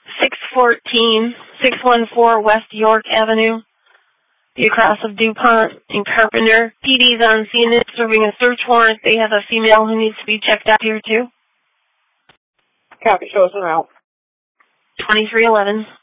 614 West York Avenue, the cross of DuPont and Carpenter. PD's on scene serving a search warrant. They have a female who needs to be checked out here, too. Copy, show us en route. 2311.